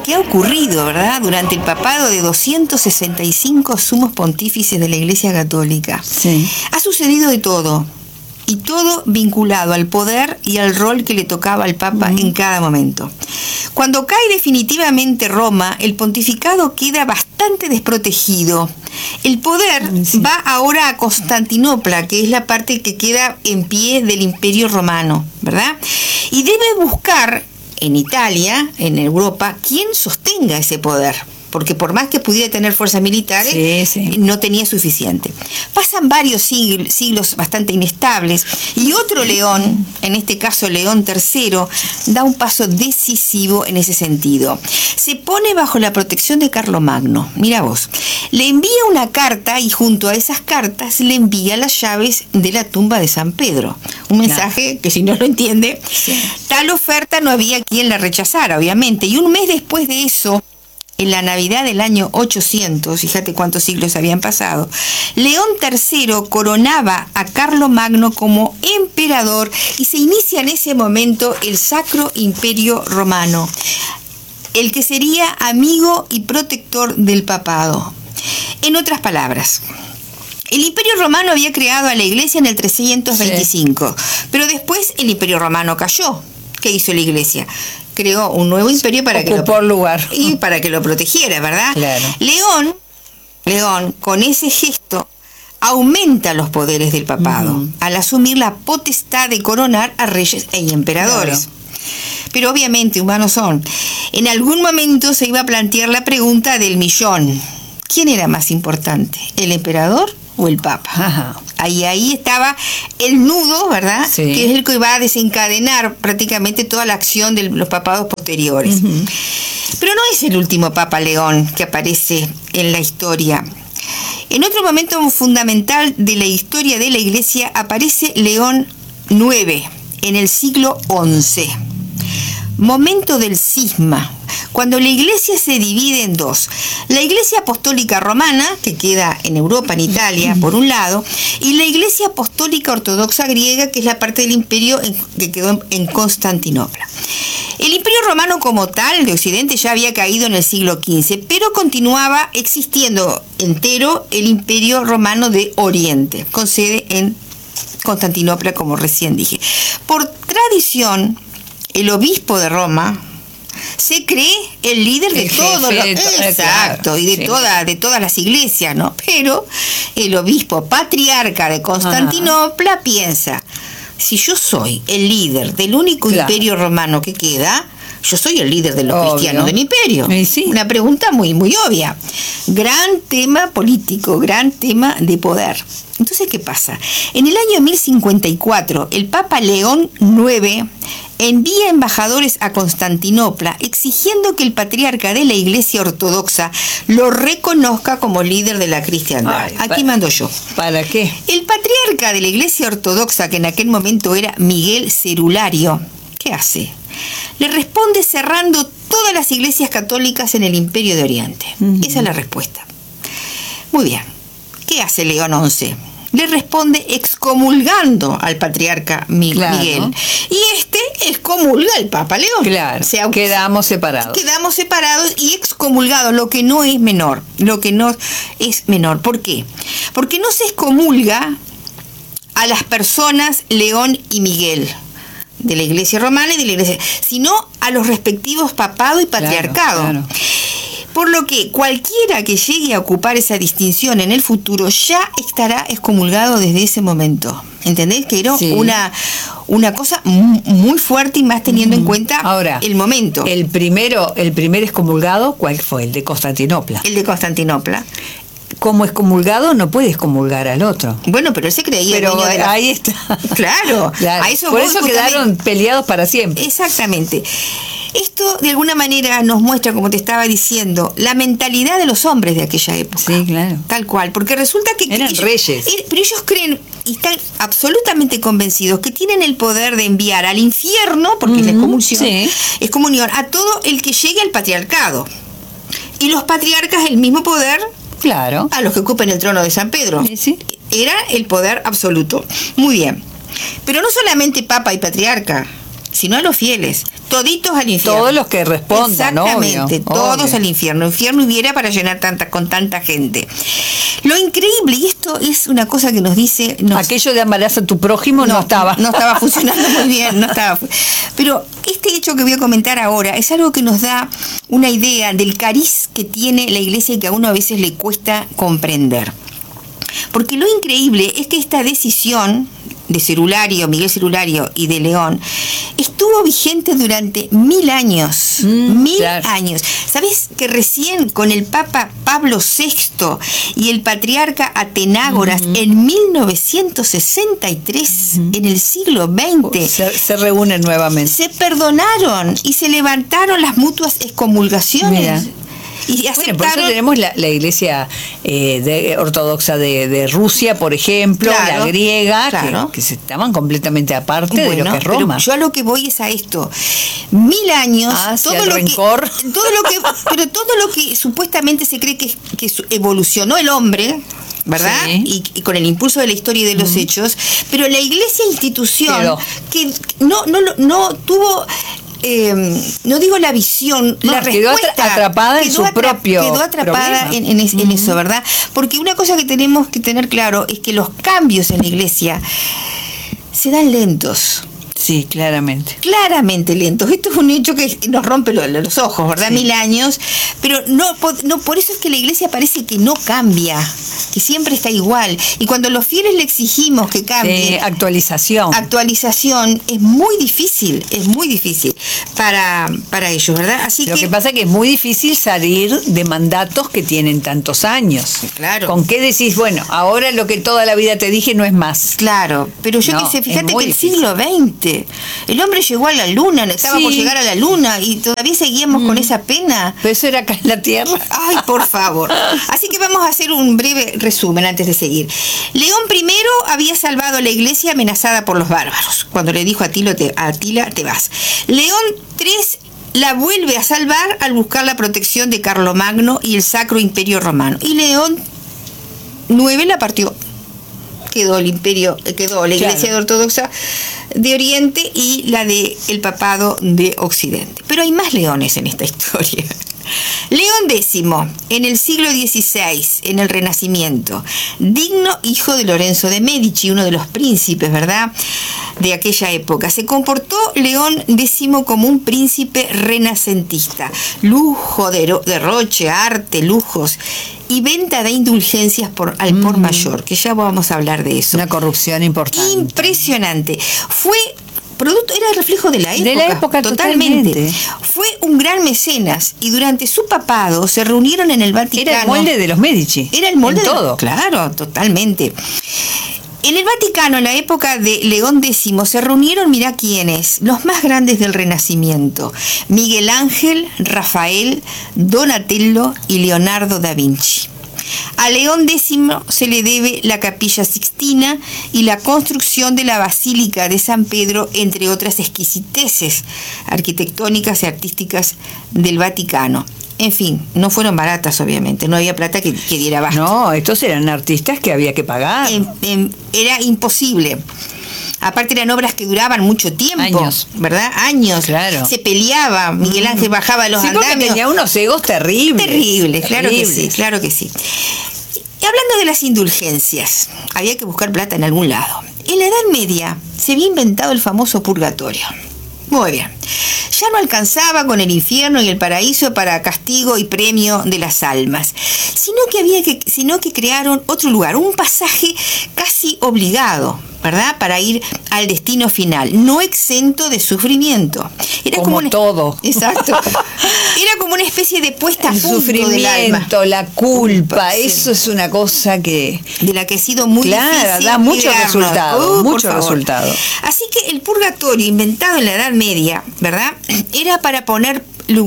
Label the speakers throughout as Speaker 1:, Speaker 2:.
Speaker 1: que ha ocurrido, ¿verdad?, durante el papado de 265 sumos pontífices de la Iglesia Católica.
Speaker 2: Sí.
Speaker 1: Ha sucedido de todo, y todo vinculado al poder y al rol que le tocaba al Papa en cada momento. Cuando cae definitivamente Roma, el pontificado queda bastante desprotegido. El poder va ahora a Constantinopla, que es la parte que queda en pie del Imperio Romano, ¿verdad? Y debe buscar en Italia, en Europa, quien sostenga ese poder. Porque por más que pudiera tener fuerzas militares, no tenía suficiente. Pasan varios siglos bastante inestables, y otro León, en este caso León III, da un paso decisivo en ese sentido. Se pone bajo la protección de Carlomagno. Mira vos, le envía una carta, y junto a esas cartas le envía las llaves de la tumba de San Pedro. Un mensaje que, si no lo entiende, tal oferta no había quien la rechazara, obviamente. Y un mes después de eso, en la Navidad del año 800, fíjate cuántos siglos habían pasado, León III coronaba a Carlomagno como emperador, y se inicia en ese momento el Sacro Imperio Romano, el que sería amigo y protector del papado. En otras palabras, el Imperio Romano había creado a la Iglesia en el 325, pero después el Imperio Romano cayó. ¿Qué hizo la Iglesia? Creó un nuevo imperio para que lo protegiera, ¿verdad?
Speaker 2: Claro.
Speaker 1: León, con ese gesto, aumenta los poderes del papado al asumir la potestad de coronar a reyes e emperadores. Claro. Pero obviamente, humanos son, en algún momento se iba a plantear la pregunta del millón. ¿Quién era más importante, el emperador o el papa?
Speaker 2: Ajá.
Speaker 1: Ahí estaba el nudo, ¿verdad?
Speaker 2: Sí.
Speaker 1: Que es el que va a desencadenar prácticamente toda la acción de los papados posteriores. Pero no es el último Papa León que aparece en la historia. En otro momento fundamental de la historia de la Iglesia aparece León IX, en el siglo XI. Momento del cisma, cuando la Iglesia se divide en dos. La Iglesia Apostólica Romana, que queda en Europa, en Italia, por un lado, y la Iglesia Apostólica Ortodoxa Griega, que es la parte del imperio que quedó en Constantinopla. El Imperio Romano como tal de Occidente ya había caído en el siglo XV, pero continuaba existiendo entero el Imperio Romano de Oriente, con sede en Constantinopla, como recién dije. Por tradición, el obispo de Roma se cree el líder de todos los... Exacto, y de todas las iglesias, ¿no? Pero el obispo patriarca de Constantinopla piensa: si yo soy el líder del único imperio romano que queda, yo soy el líder de los cristianos del imperio.
Speaker 2: Sí.
Speaker 1: Una pregunta muy, muy obvia. Gran tema político, gran tema de poder. Entonces, ¿qué pasa? En el año 1054, el Papa León IX envía embajadores a Constantinopla exigiendo que el patriarca de la Iglesia Ortodoxa lo reconozca como líder de la cristiandad. Aquí mando yo.
Speaker 2: ¿Para qué?
Speaker 1: El patriarca de la Iglesia Ortodoxa, que en aquel momento era Miguel Cerulario, ¿qué hace? Le responde cerrando todas las iglesias católicas en el Imperio de Oriente. Esa es la respuesta. Muy bien. ¿Qué hace León XI? Le responde excomulgando al patriarca Miguel. Y este excomulga al Papa León.
Speaker 2: Claro, quedamos separados.
Speaker 1: Quedamos separados y excomulgados, lo que no es menor. ¿Por qué? Porque no se excomulga a las personas León y Miguel, de la Iglesia Romana y de la Iglesia, sino a los respectivos papado y patriarcado. Claro. Por lo que cualquiera que llegue a ocupar esa distinción en el futuro ya estará excomulgado desde ese momento. ¿Entendés? Que era una cosa muy fuerte, y más teniendo en cuenta ahora el momento.
Speaker 2: El primer excomulgado, ¿cuál fue? El de Constantinopla.
Speaker 1: El de Constantinopla.
Speaker 2: Como excomulgado no puede excomulgar al otro.
Speaker 1: Bueno, pero él se creía.
Speaker 2: Pero ahí está.
Speaker 1: Claro.
Speaker 2: A eso por eso quedaron peleados para siempre.
Speaker 1: Exactamente. Esto de alguna manera nos muestra, como te estaba diciendo, la mentalidad de los hombres de aquella época.
Speaker 2: Sí, claro.
Speaker 1: Tal cual, porque resulta que
Speaker 2: eran reyes.
Speaker 1: Pero ellos creen y están absolutamente convencidos que tienen el poder de enviar al infierno, porque es la excomunión, a todo el que llegue al patriarcado. Y los patriarcas el mismo poder,
Speaker 2: claro,
Speaker 1: a los que ocupen el trono de San Pedro.
Speaker 2: Sí.
Speaker 1: Era el poder absoluto. Muy bien. Pero no solamente papa y patriarca. sino a los fieles, toditos al infierno.
Speaker 2: Todos los que respondan,
Speaker 1: exactamente,
Speaker 2: obvio,
Speaker 1: todos
Speaker 2: obvio.
Speaker 1: al infierno. Infierno hubiera para llenar con tanta gente. Lo increíble, y esto es una cosa que nos dice...
Speaker 2: Aquello de amarás a tu prójimo no estaba.
Speaker 1: No estaba funcionando muy bien, Pero este hecho que voy a comentar ahora es algo que nos da una idea del cariz que tiene la Iglesia y que a uno a veces le cuesta comprender. Porque lo increíble es que esta decisión de Cerulario, Miguel Cerulario y de León, estuvo vigente durante 1000 años. 1000
Speaker 2: claro.
Speaker 1: años. ¿Sabes que recién con el Papa Pablo VI y el patriarca Atenágoras en 1963, en el siglo XX,
Speaker 2: se reúnen nuevamente?
Speaker 1: Se perdonaron y se levantaron las mutuas excomulgaciones.
Speaker 2: Mira.
Speaker 1: Y aceptaron.
Speaker 2: Bueno, por eso tenemos la iglesia ortodoxa de Rusia, por ejemplo,
Speaker 1: claro,
Speaker 2: la griega,
Speaker 1: claro.
Speaker 2: que se estaban completamente aparte de lo que es Roma.
Speaker 1: Pero yo a lo que voy es a esto. 1000 años,
Speaker 2: todo lo rencor.
Speaker 1: Pero todo lo que supuestamente se cree que evolucionó el hombre, ¿verdad?
Speaker 2: Sí.
Speaker 1: Y con el impulso de la historia y de los hechos, pero la iglesia institución que no tuvo... no digo la visión, la respuesta
Speaker 2: quedó atrapada en su propio
Speaker 1: quedó atrapada
Speaker 2: problema.
Speaker 1: en eso, ¿verdad? Porque una cosa que tenemos que tener claro es que los cambios en la iglesia se dan lentos.
Speaker 2: Sí, claramente.
Speaker 1: Claramente lentos. Esto es un hecho que nos rompe los ojos, ¿verdad? Sí. 1000 años. Pero no, por eso es que la iglesia parece que no cambia, que siempre está igual. Y cuando los fieles le exigimos que cambie...
Speaker 2: actualización.
Speaker 1: Actualización es muy difícil para ellos, ¿verdad? Así
Speaker 2: Lo que pasa es que es muy difícil salir de mandatos que tienen tantos años.
Speaker 1: Claro.
Speaker 2: ¿Con qué decís? Bueno, ahora lo que toda la vida te dije no es más.
Speaker 1: Claro, pero yo fíjate que el siglo XX el hombre llegó a la luna, estaba por llegar a la luna y todavía seguíamos con esa pena.
Speaker 2: Pero eso era acá en la tierra.
Speaker 1: Ay, por favor. Así que vamos a hacer un breve resumen antes de seguir. León I había salvado a la iglesia amenazada por los bárbaros, cuando le dijo a Atila, te vas. León III la vuelve a salvar al buscar la protección de Carlomagno y el Sacro Imperio Romano. Y León IX la partió. Quedó la iglesia ortodoxa de Oriente y la del papado de Occidente. Pero hay más leones en esta historia. León X, en el siglo XVI, en el Renacimiento, digno hijo de Lorenzo de Medici, uno de los príncipes, ¿verdad?, de aquella época. Se comportó León X como un príncipe renacentista. Lujo, derroche, arte, lujos y venta de indulgencias al por mayor, que ya vamos a hablar de eso.
Speaker 2: Una corrupción importante.
Speaker 1: Impresionante. Era el reflejo de la época.
Speaker 2: De la época, totalmente.
Speaker 1: Fue un gran mecenas y durante su papado se reunieron en el Vaticano.
Speaker 2: Era el molde de los Medici.
Speaker 1: Era el molde
Speaker 2: de todo.
Speaker 1: Claro, totalmente. En el Vaticano, en la época de León X, se reunieron, mirá quiénes, los más grandes del Renacimiento: Miguel Ángel, Rafael, Donatello y Leonardo da Vinci. A León X se le debe la Capilla Sixtina y la construcción de la Basílica de San Pedro, entre otras exquisiteces arquitectónicas y artísticas del Vaticano. En fin, no fueron baratas, obviamente, no había plata que diera abasto.
Speaker 2: No, estos eran artistas que había que pagar.
Speaker 1: Era imposible. Aparte eran obras que duraban mucho tiempo.
Speaker 2: Años.
Speaker 1: ¿Verdad? Años.
Speaker 2: Claro.
Speaker 1: Se peleaba, Miguel Ángel bajaba los andamios.
Speaker 2: Tenía unos egos terribles.
Speaker 1: Terribles, claro que sí, claro que sí. Y hablando de las indulgencias, había que buscar plata en algún lado. En la Edad Media se había inventado el famoso purgatorio. Muy bien. Ya no alcanzaba con el infierno y el paraíso para castigo y premio de las almas, sino que crearon otro lugar, un pasaje casi obligado, ¿verdad?, para ir al destino final, no exento de sufrimiento. Era como
Speaker 2: todo.
Speaker 1: Exacto. Era como una especie de puesta a punto
Speaker 2: sufrimiento,
Speaker 1: del alma.
Speaker 2: la culpa,
Speaker 1: Sí.
Speaker 2: eso es una cosa de
Speaker 1: la que ha sido muy difícil.
Speaker 2: Da mucho resultado, mucho resultado.
Speaker 1: Así que el purgatorio, inventado en la Edad Media, ¿verdad?, era para poner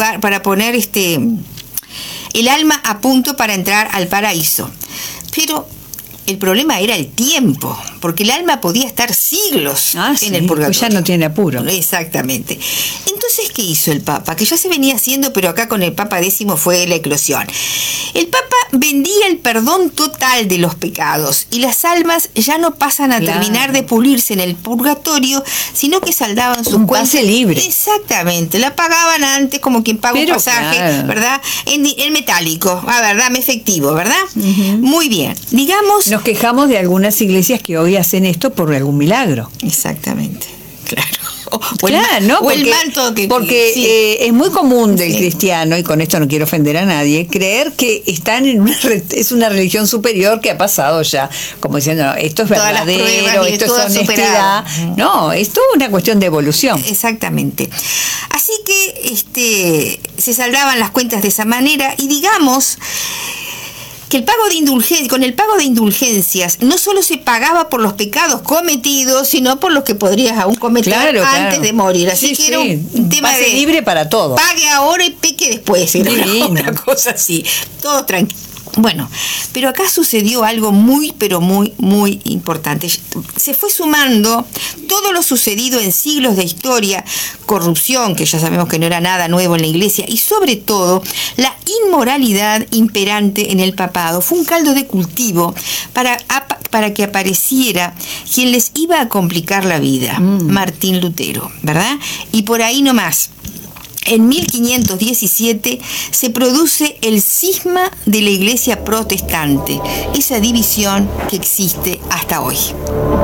Speaker 1: el alma a punto para entrar al paraíso. Pero el problema era el tiempo, porque el alma podía estar siglos en el purgatorio.
Speaker 2: Pues ya no tiene apuro.
Speaker 1: Exactamente. Entonces, ¿qué hizo el Papa? Que ya se venía haciendo, pero acá con el Papa X fue la eclosión. El Papa vendía el perdón total de los pecados y las almas ya no pasan a terminar de pulirse en el purgatorio, sino que saldaban sus cuentas.
Speaker 2: Pase libre.
Speaker 1: Exactamente, la pagaban antes como quien paga un pasaje, ¿verdad? En metálico, a ver, dame efectivo, ¿verdad? Muy bien, digamos...
Speaker 2: Nos quejamos de algunas iglesias que hoy hacen esto por algún milagro.
Speaker 1: Exactamente, claro.
Speaker 2: El
Speaker 1: manto
Speaker 2: porque
Speaker 1: sí.
Speaker 2: Es muy común del cristiano, y con esto no quiero ofender a nadie, creer que están es una religión superior que ha pasado ya, como diciendo, no, esto es verdadero, esto es honestidad. No, esto es una cuestión de evolución.
Speaker 1: Exactamente. Así que se saldaban las cuentas de esa manera, y digamos que con el pago de indulgencias no solo se pagaba por los pecados cometidos, sino por los que podrías aún cometer antes de morir. Así que era un tema
Speaker 2: pase libre para todo.
Speaker 1: Pague ahora y peque después. Era una cosa así. Todo tranquilo. Bueno, pero acá sucedió algo muy, pero muy, muy importante. Se fue sumando todo lo sucedido en siglos de historia, corrupción, que ya sabemos que no era nada nuevo en la iglesia, y sobre todo la inmoralidad imperante en el papado. Fue un caldo de cultivo para que apareciera quien les iba a complicar la vida, Martín Lutero, ¿verdad? Y por ahí nomás. En 1517 se produce el cisma de la Iglesia protestante, esa división que existe hasta hoy.